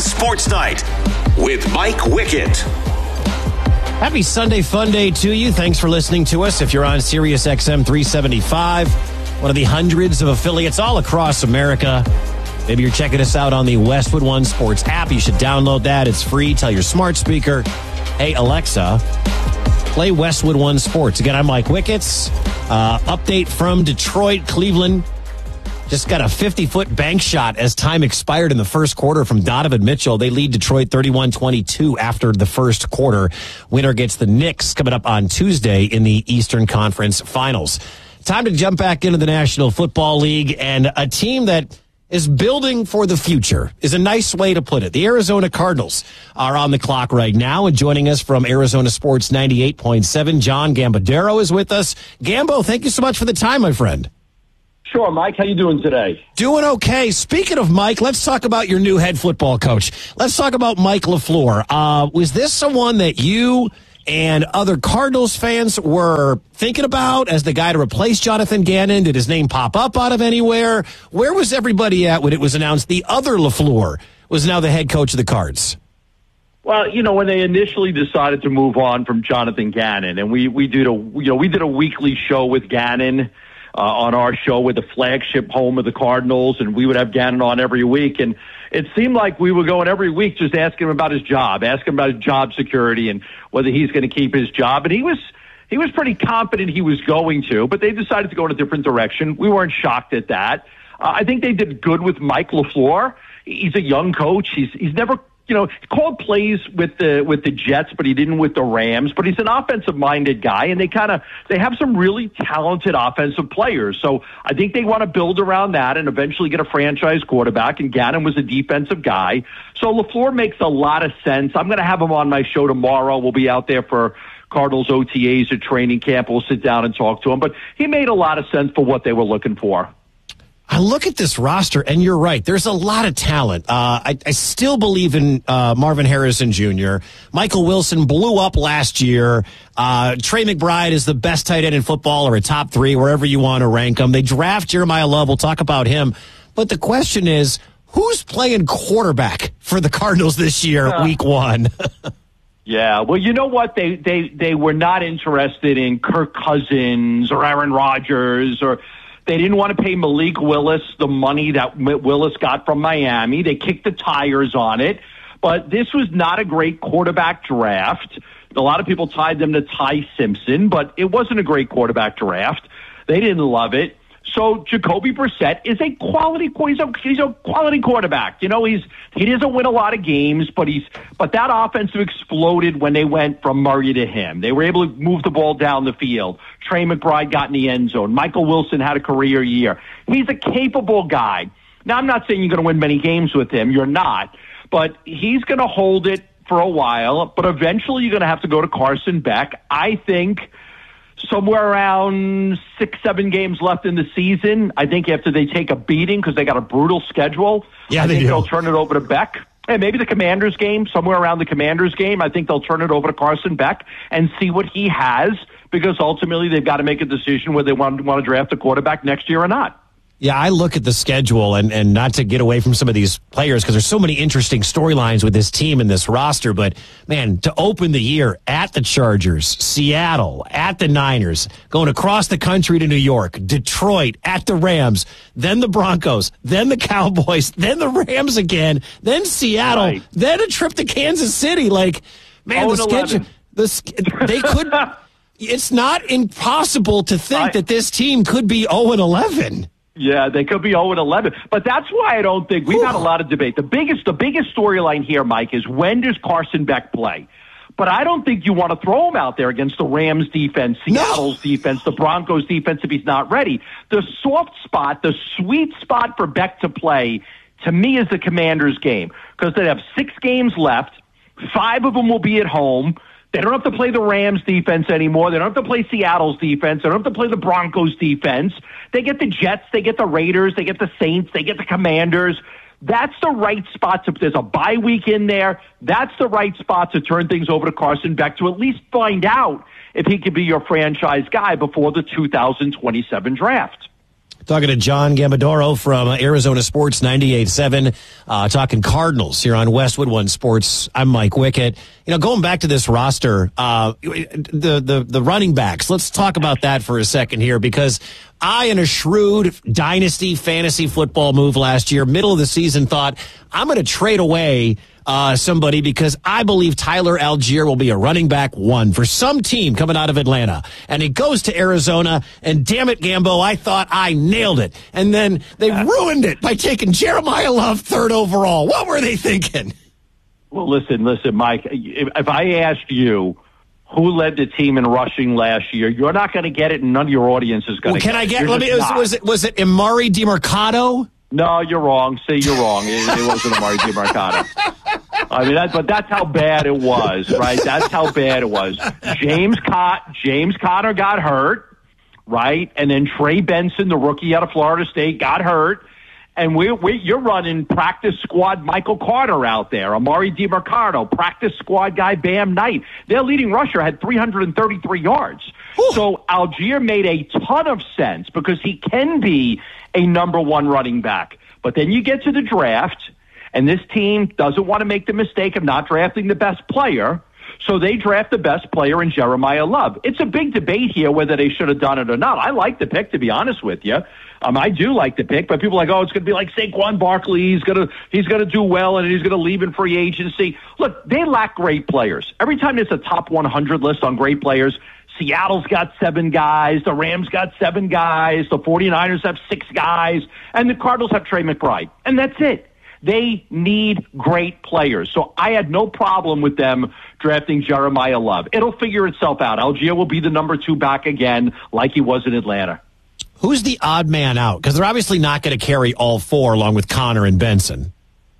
Sports Night with Mike Wickett. Happy Sunday Fun Day to you. Thanks for listening to us. If you're on Sirius XM 375, one of the hundreds of affiliates all across America, maybe you're checking us out on the Westwood One Sports app. You should download that. It's free. Tell your smart speaker, hey, Alexa, play Westwood One Sports. Again, I'm Mike Wickets. Update from Detroit. Cleveland just got a 50-foot bank shot as time expired in the first quarter from Donovan Mitchell. They lead Detroit 31-22 after the first quarter. Winner gets the Knicks coming up on Tuesday in the Eastern Conference Finals. Time to jump back into the National Football League, and a team that is building for the future is a nice way to put it. The Arizona Cardinals are on the clock right now, and joining us from Arizona Sports 98.7, John Gambadero is with us. Gambo, thank you so much for the time, my friend. Sure, Mike. How you doing today? Doing okay. Speaking of Mike, let's talk about your new head football coach. Let's talk about Mike LaFleur. Was this someone that you and other Cardinals fans were thinking about as the guy to replace Jonathan Gannon? Did his name pop up out of anywhere? Where was everybody at when it was announced the other LaFleur was now the head coach of the Cards? Well, when they initially decided to move on from Jonathan Gannon, and we did a weekly show with Gannon on our show with the flagship home of the Cardinals, and we would have Gannon on every week. And it seemed like we were going every week just asking him about his job, asking about his job security and whether he's going to keep his job. And he was pretty confident he was going to, but they decided to go in a different direction. We weren't shocked at that. I think they did good with Mike LaFleur. He's a young coach. He's never he called plays with the Jets, but he didn't with the Rams. But he's an offensive-minded guy, and they have some really talented offensive players. So I think they want to build around that and eventually get a franchise quarterback, and Gannon was a defensive guy. So LaFleur makes a lot of sense. I'm going to have him on my show tomorrow. We'll be out there for Cardinals OTAs at training camp. We'll sit down and talk to him. But he made a lot of sense for what they were looking for. I look at this roster, and you're right. There's a lot of talent. I still believe in Marvin Harrison Jr. Michael Wilson blew up last year. Trey McBride is the best tight end in football, or a top 3, wherever you want to rank him. They draft Jeremiah Love. We'll talk about him. But the question is, who's playing quarterback for the Cardinals this year, week 1? Yeah, well, you know what? They were not interested in Kirk Cousins or Aaron Rodgers, or they didn't want to pay Malik Willis the money that Willis got from Miami. They kicked the tires on it. But this was not a great quarterback draft. A lot of people tied them to Ty Simpson, but it wasn't a great quarterback draft. They didn't love it. So Jacoby Brissett is a quality quarterback. He doesn't win a lot of games, but that offensive exploded when they went from Murray to him. They were able to move the ball down the field. Trey McBride got in the end zone. Michael Wilson had a career year. He's a capable guy. Now, I'm not saying you're going to win many games with him. You're not. But he's going to hold it for a while. But eventually you're going to have to go to Carson Beck. I think somewhere around 6-7 games left in the season. I think after they take a beating because they got a brutal schedule, I think they'll turn it over to Beck. And maybe the Commanders game, somewhere around the Commanders game, I think they'll turn it over to Carson Beck and see what he has, because ultimately they've got to make a decision whether they want to draft a quarterback next year or not. Yeah, I look at the schedule, and not to get away from some of these players because there's so many interesting storylines with this team and this roster, but, man, to open the year at the Chargers, Seattle, at the Niners, going across the country to New York, Detroit, at the Rams, then the Broncos, then the Cowboys, then the Rams again, then Seattle, right, then a trip to Kansas City. Like, man, the schedule, they could – it's not impossible to think that this team could be 0-11. Yeah, they could be 0-11. But that's why I don't think we've had a lot of debate. The biggest storyline here, Mike, is when does Carson Beck play? But I don't think you want to throw him out there against the Rams defense, Seattle's defense, the Broncos defense if he's not ready. The soft spot, the sweet spot for Beck to play, to me, is the Commanders game, because they have 6 games left. 5 of them will be at home. They don't have to play the Rams defense anymore. They don't have to play Seattle's defense. They don't have to play the Broncos defense. They get the Jets. They get the Raiders. They get the Saints. They get the Commanders. That's the right spot. There's a bye week in there. That's the right spot to turn things over to Carson Beck to at least find out if he could be your franchise guy before the 2027 draft. Talking to John Gambadoro from Arizona Sports 98.7, talking Cardinals here on Westwood One Sports. I'm Mike Wickett. Going back to this roster, the running backs, let's talk about that for a second here, because I, in a shrewd dynasty fantasy football move last year, middle of the season, thought I'm going to trade away somebody because I believe Tyler Algier will be a running back one for some team coming out of Atlanta. And he goes to Arizona, and damn it, Gambo, I thought I nailed it. And then they ruined it by taking Jeremiah Love third overall. What were they thinking? Well, listen, Mike, if I asked you who led the team in rushing last year, you're not going to get it, and none of your audience is going to get it. Was it Amari DiMercato? No, you're wrong. See, you're wrong. It wasn't Amari DiMercato. I mean, but that's how bad it was, right? That's how bad it was. James Conner got hurt, right? And then Trey Benson, the rookie out of Florida State, got hurt. And you're running practice squad Michael Carter out there, Amari DiMercato, practice squad guy Bam Knight. Their leading rusher had 333 yards. Whew. So Algier made a ton of sense because he can be a number one running back. But then you get to the draft, and this team doesn't want to make the mistake of not drafting the best player, so they draft the best player in Jeremiah Love. It's a big debate here whether they should have done it or not. I like the pick, to be honest with you. I do like the pick, but people are like, oh, it's going to be like Saquon Barkley. He's going to do well, and he's going to leave in free agency. Look, they lack great players. Every time there's a top 100 list on great players, Seattle's got 7 guys, the Rams got 7 guys, the 49ers have 6 guys, and the Cardinals have Trey McBride. And that's it. They need great players. So I had no problem with them drafting Jeremiah Love. It'll figure itself out. Algier will be the number 2 back again like he was in Atlanta. Who's the odd man out? Because they're obviously not going to carry all 4 along with Conner and Benson.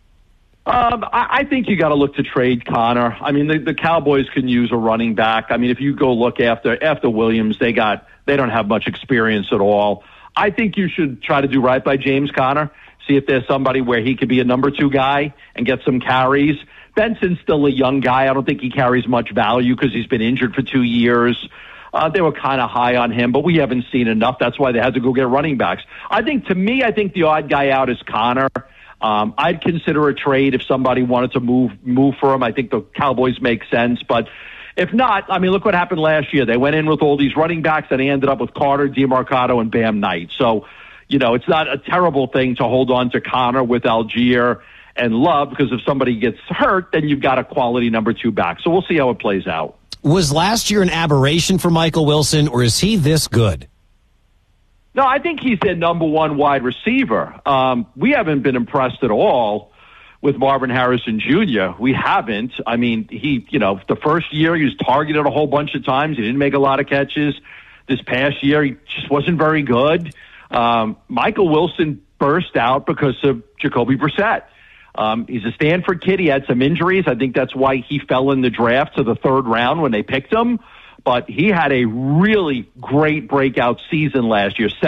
I think you got to look to trade Conner. I mean, the Cowboys can use a running back. I mean, if you go look after Williams, they don't have much experience at all. I think you should try to do right by James Conner. See if there's somebody where he could be a number 2 guy and get some carries. Benson's still a young guy. I don't think he carries much value because he's been injured for 2 years. They were kind of high on him, but we haven't seen enough. That's why they had to go get running backs. I think the odd guy out is Conner. I'd consider a trade if somebody wanted to move for him. I think the Cowboys make sense, but if not, I mean, look what happened last year. They went in with all these running backs, and they ended up with Carter, DiMercato, and Bam Knight. So, it's not a terrible thing to hold on to Conner with Algier and Love, because if somebody gets hurt, then you've got a quality number 2 back. So we'll see how it plays out. Was last year an aberration for Michael Wilson, or is he this good? No, I think he's their number 1 wide receiver. We haven't been impressed at all with Marvin Harrison Jr. We haven't. I mean, the first year he was targeted a whole bunch of times. He didn't make a lot of catches. This past year, he just wasn't very good. Michael Wilson burst out because of Jacoby Brissett. He's a Stanford kid. He had some injuries. I think that's why he fell in the draft to the 3rd round when they picked him. But he had a really great breakout season last year.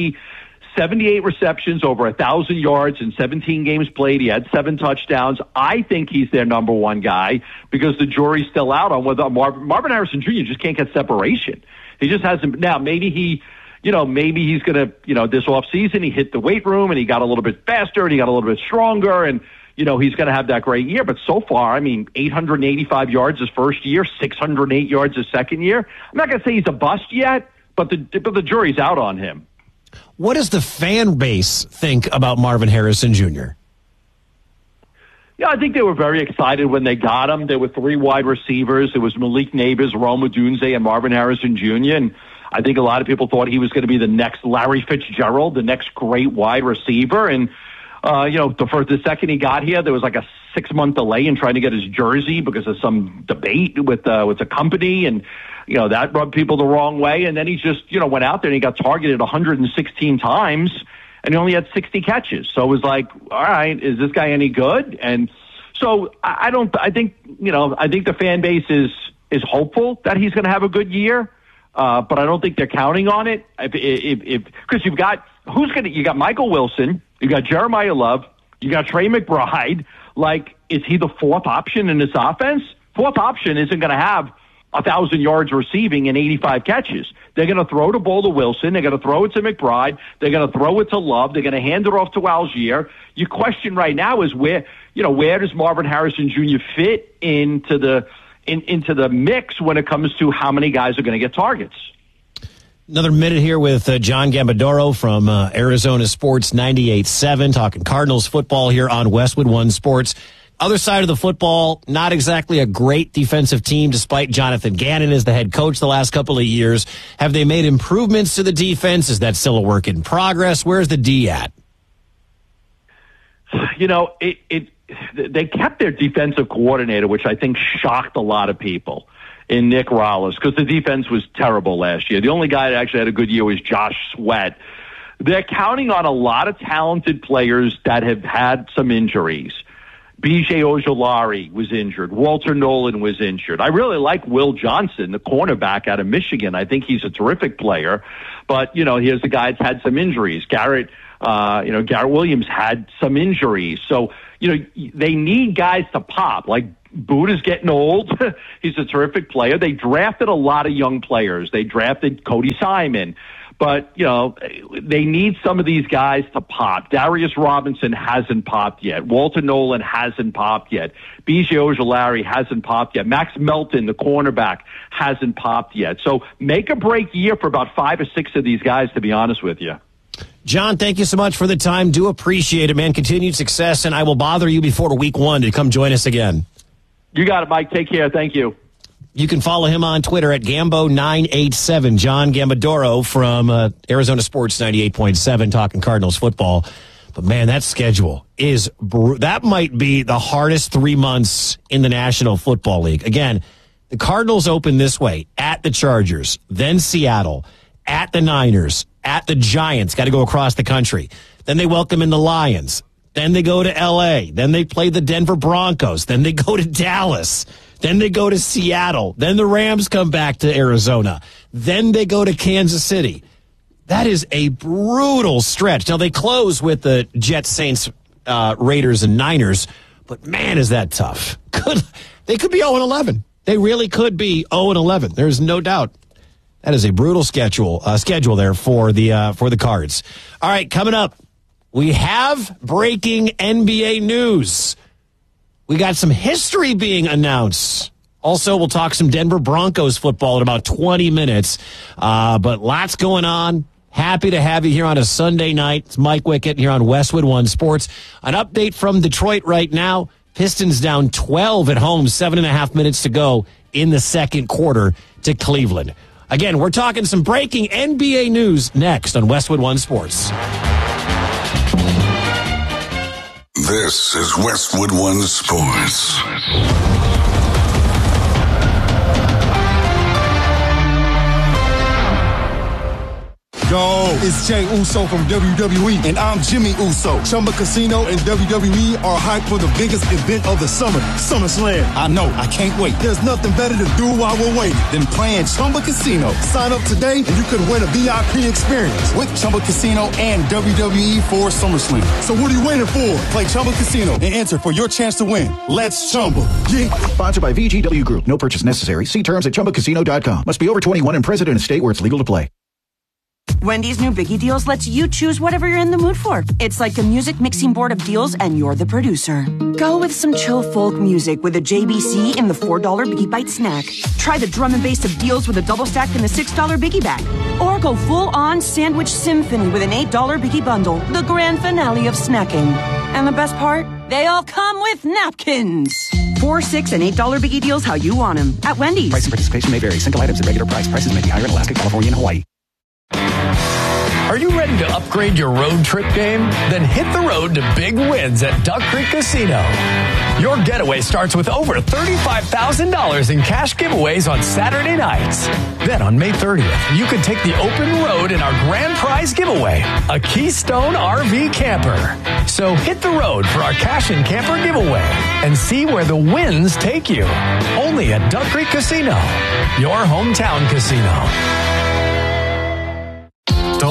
78 receptions, over 1,000 yards in 17 games played. He had 7 touchdowns. I think he's their number 1 guy because the jury's still out on whether Marvin Harrison Jr. just can't get separation. He just hasn't. Now, maybe he's going to, this offseason, he hit the weight room and he got a little bit faster and he got a little bit stronger and, he's going to have that great year. But so far, I mean, 885 yards his first year, 608 yards his second year. I'm not going to say he's a bust yet, but the jury's out on him. What does the fan base think about Marvin Harrison Jr.? Yeah, I think they were very excited when they got him. There were 3 wide receivers. It was Malik Nabers, Rome Odunze, and Marvin Harrison Jr., and I think a lot of people thought he was going to be the next Larry Fitzgerald, the next great wide receiver. And, the second he got here, there was like a 6-month delay in trying to get his jersey because of some debate with the company. And, that rubbed people the wrong way. And then he just, went out there and he got targeted 116 times and he only had 60 catches. So it was like, all right, is this guy any good? And so I think the fan base is hopeful that he's going to have a good year. But I don't think they're counting on it. Because you got Michael Wilson, you got Jeremiah Love, you got Trey McBride. Like, is he the 4th option in this offense? 4th option isn't going to have 1,000 yards receiving and 85 catches. They're going to throw the ball to Wilson. They're going to throw it to McBride. They're going to throw it to Love. They're going to hand it off to Algier. Your question right now is where does Marvin Harrison Jr. fit into the mix when it comes to how many guys are going to get targets? Another minute here with John Gambadoro from Arizona Sports 98.7, talking Cardinals football here on Westwood One Sports. Other side of the football, not exactly a great defensive team, despite Jonathan Gannon as the head coach the last couple of years. Have they made improvements to the defense? Is that still a work in progress? Where's the D at? They kept their defensive coordinator, which I think shocked a lot of people, in Nick Rollis, because the defense was terrible last year. The only guy that actually had a good year was Josh Sweat. They're counting on a lot of talented players that have had some injuries. B.J. Ojolari was injured. Walter Nolan was injured. I really like Will Johnson, the cornerback out of Michigan. I think he's a terrific player. But, here's a guy that's had some injuries. Garrett Williams had some injuries. So, they need guys to pop. Like, Buda's getting old. He's a terrific player. They drafted a lot of young players. They drafted Cody Simon. But, they need some of these guys to pop. Darius Robinson hasn't popped yet. Walter Nolan hasn't popped yet. B.J. Ojolari hasn't popped yet. Max Melton, the cornerback, hasn't popped yet. So make a break year for about 5 or 6 of these guys, to be honest with you. John, thank you so much for the time. Do appreciate it, man. Continued success, and I will bother you before week 1 to come join us again. You got it, Mike. Take care. Thank you. You can follow him on Twitter at Gambo987. John Gambadoro from Arizona Sports 98.7, talking Cardinals football. But, man, that schedule is that might be the hardest 3 months in the National Football League. Again, the Cardinals open this way, at the Chargers, then Seattle, at the Niners, at the Giants, got to go across the country. Then they welcome in the Lions. Then they go to L.A. Then they play the Denver Broncos. Then they go to Dallas. Then they go to Seattle. Then the Rams come back to Arizona. Then they go to Kansas City. That is a brutal stretch. Now, they close with the Jets, Saints, Raiders, and Niners, but, man, is that tough. They could be 0-11. They really could be 0-11. There's no doubt. That is a brutal schedule there for the Cards. All right, coming up, we have breaking NBA news. We got some history being announced. Also, we'll talk some Denver Broncos football in about 20 minutes. But lots going on. Happy to have you here on a Sunday night. It's Mike Wickett here on Westwood One Sports. An update from Detroit right now. Pistons down 12 at home, 7.5 minutes to go in the second quarter to Cleveland. Again, we're talking some breaking NBA news next on Westwood One Sports. This is Westwood One Sports. Yo, it's Jay Uso from WWE, and I'm Jimmy Uso. Chumba Casino and WWE are hyped for the biggest event of the summer, SummerSlam. I know, I can't wait. There's nothing better to do while we're waiting than playing Chumba Casino. Sign up today, and you could win a VIP experience with Chumba Casino and WWE for SummerSlam. So what are you waiting for? Play Chumba Casino and enter for your chance to win. Let's Chumba. Yeah. Sponsored by VGW Group. No purchase necessary. See terms at ChumbaCasino.com. Must be over 21 and present in a state where it's legal to play. Wendy's new Biggie Deals lets you choose whatever you're in the mood for. It's like a music mixing board of deals, and you're the producer. Go with some chill folk music with a JBC in the $4 Biggie Bite snack. Try the drum and bass of deals with a double stack in the $6 Biggie Bag. Or go full-on sandwich symphony with an $8 Biggie Bundle, the grand finale of snacking. And the best part? They all come with napkins. $4, $6, and $8 Biggie Deals how you want them at Wendy's. Price and participation may vary. Single items at regular price. Prices may be higher in Alaska, California, and Hawaii. Are you ready to upgrade your road trip game? Then hit the road to big wins at Duck Creek Casino. Your getaway starts with over $35,000 in cash giveaways on Saturday nights. Then on May 30th, you can take the open road in our grand prize giveaway, a Keystone RV camper. So hit the road for our cash and camper giveaway and see where the wins take you. Only at Duck Creek Casino, your hometown casino. Don't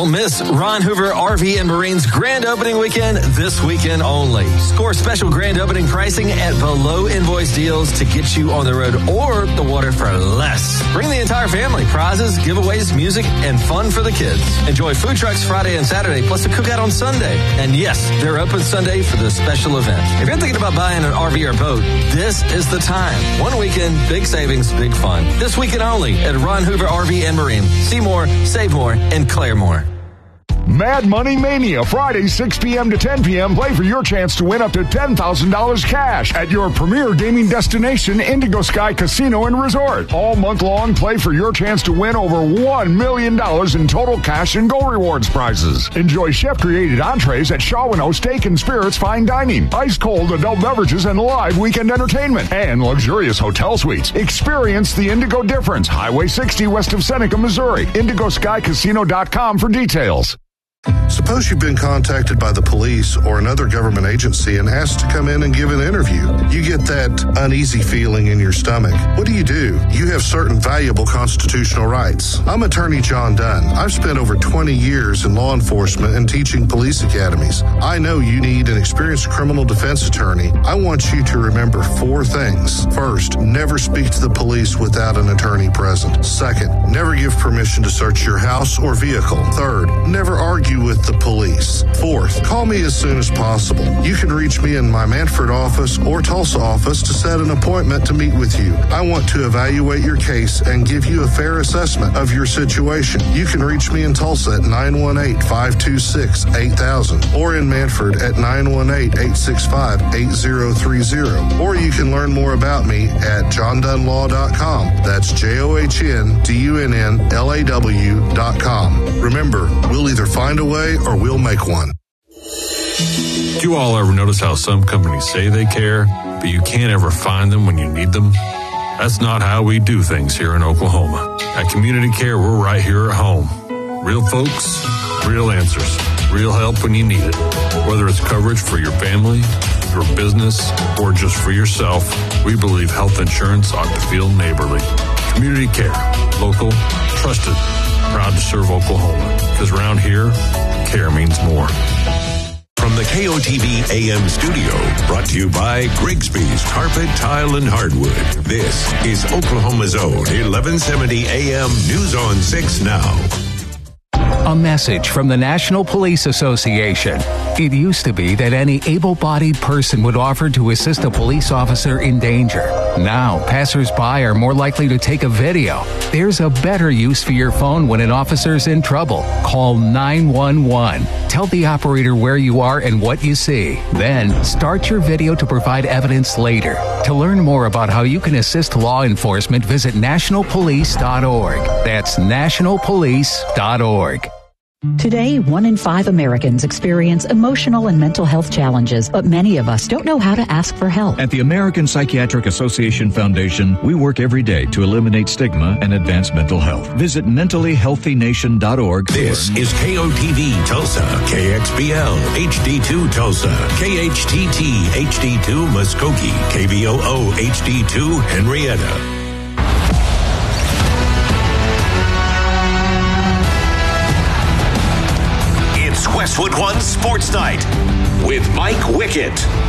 Don't miss Ron Hoover RV and Marine's grand opening weekend this weekend only. Score special grand opening pricing at below invoice deals to get you on the road or the water for less. Bring the entire family. Prizes, giveaways, music, and fun for the kids. Enjoy food trucks Friday and Saturday, plus a cookout on Sunday. And yes, they're open Sunday for this special event. If you're thinking about buying an RV or boat, this is the time. One weekend, big savings, big fun. This weekend only at Ron Hoover RV and Marine. See more, save more, and Claremore. Mad Money Mania, Friday, 6 p.m. to 10 p.m. Play for your chance to win up to $10,000 cash at your premier gaming destination, Indigo Sky Casino and Resort. All month long, play for your chance to win over $1 million in total cash and gold rewards prizes. Enjoy chef-created entrees at Shawano Steak and Spirits Fine Dining, ice-cold adult beverages, and live weekend entertainment, and luxurious hotel suites. Experience the Indigo difference. Highway 60 west of Seneca, Missouri. IndigoSkyCasino.com for details. Suppose you've been contacted by the police or another government agency and asked to come in and give an interview. You get that uneasy feeling in your stomach. What do? You have certain valuable constitutional rights. I'm Attorney John Dunn. I've spent over 20 years in law enforcement and teaching police academies. I know you need an experienced criminal defense attorney. I want you to remember 4 things. First, never speak to the police without an attorney present. Second, never give permission to search your house or vehicle. Third, never argue with the police. Fourth, call me as soon as possible. You can reach me in my Manford office or Tulsa office to set an appointment to meet with you. I want to evaluate your case and give you a fair assessment of your situation. You can reach me in Tulsa at 918-526-8000 or in Manford at 918-865-8030. Or you can learn more about me at johndunlaw.com. That's JOHNDUNNLAW.com. Remember, we'll either find a way or we'll make one. Do you all ever notice how some companies say they care, but you can't ever find them when you need them? That's not how we do things here in Oklahoma. At Community Care, we're right here at home. Real folks, real answers, real help when you need it. Whether it's coverage for your family, your business, or just for yourself, we believe health insurance ought to feel neighborly. Community Care, local, trusted, proud to serve Oklahoma. Because around here, care means more. From the KOTV AM studio, brought to you by Grigsby's Carpet, Tile, and Hardwood. This is Oklahoma's Own 1170 AM News on 6 Now. A message from the National Police Association. It used to be that any able-bodied person would offer to assist a police officer in danger. Now, passers-by are more likely to take a video. There's a better use for your phone when an officer's in trouble. Call 911. Tell the operator where you are and what you see. Then, start your video to provide evidence later. To learn more about how you can assist law enforcement, visit nationalpolice.org. That's nationalpolice.org. Today, 1 in 5 Americans experience emotional and mental health challenges, but many of us don't know how to ask for help. At the American Psychiatric Association Foundation, we work every day to eliminate stigma and advance mental health. Visit mentallyhealthynation.org. This is KOTV Tulsa, KXBL HD2 Tulsa, KHTT HD2 Muskogee, KVOO HD2 Henrietta. Westwood One Sports Night with Mike Wickett.